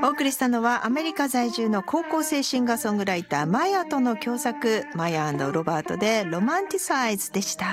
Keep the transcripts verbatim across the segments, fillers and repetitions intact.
お送りしたのはアメリカ在住の高校生シンガーソングライターマヤとの共作、マヤ&ロバートでロマンティサイズでした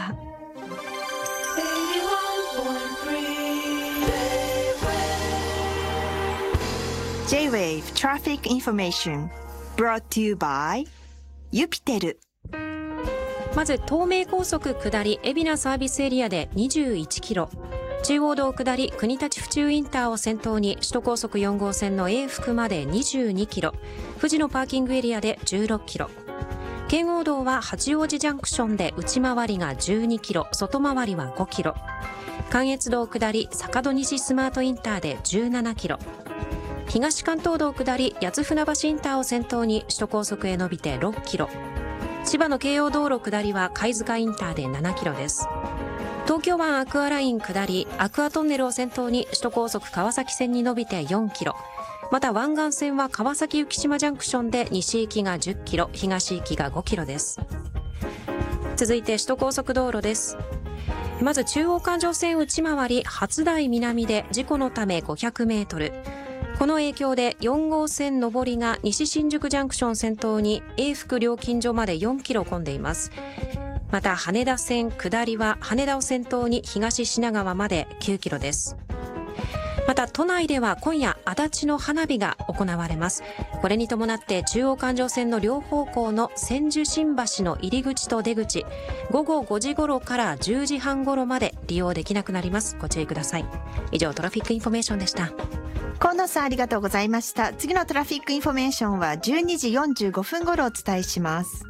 。J-Wave Traffic Information brought to you by ユピテル。 まず東名高速下り海老名サービスエリアでにじゅういちキロ、中央道下り国立府中インターを先頭に首都高速よん号線の永福までにじゅうにキロ、富士のパーキングエリアでじゅうろっキロ、圏央道は八王子ジャンクションで内回りがじゅうにキロ、外回りはごキロ、関越道下り坂戸西スマートインターでじゅうななキロ、東関東道下り八船橋インターを先頭に首都高速へ伸びてろっキロ、千葉の京葉道路下りは貝塚インターでななキロです。東京湾アクアライン下りアクアトンネルを先頭に首都高速川崎線に伸びてよんキロ、また湾岸線は川崎浮島ジャンクションで西行きがじゅっキロ、東行きがごキロです。続いて首都高速道路です。まず中央環状線内回り初台南で事故のためごひゃくメートル、この影響でよん号線上りが西新宿ジャンクション先頭に永福料金所までよんキロ混んでいます。また羽田線下りは羽田を先頭に東品川まできゅうキロです。また都内では今夜足立の花火が行われます。これに伴って中央環状線の両方向の千住新橋の入り口と出口、午後ごじ頃からじゅうじはん頃まで利用できなくなります。ご注意ください。以上トラフィックインフォメーションでした。 河野さんありがとうございました。次のトラフィックインフォメーションはじゅうにじよんじゅうごふん頃お伝えします。